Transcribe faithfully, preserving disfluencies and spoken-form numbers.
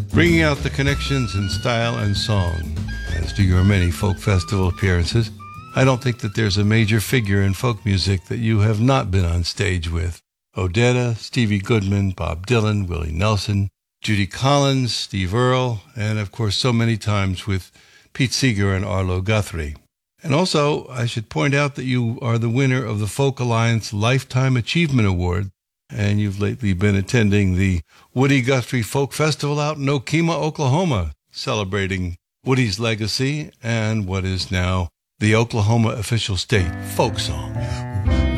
bringing out the connections in style and song, as do your many folk festival appearances. I don't think that there's a major figure in folk music that you have not been on stage with. Odetta, Stevie Goodman, Bob Dylan, Willie Nelson, Judy Collins, Steve Earle, and of course so many times with Pete Seeger and Arlo Guthrie. And also, I should point out that you are the winner of the Folk Alliance Lifetime Achievement Award, and you've lately been attending the Woody Guthrie Folk Festival out in Okemah, Oklahoma, celebrating Woody's legacy and what is now the Oklahoma official state folk song.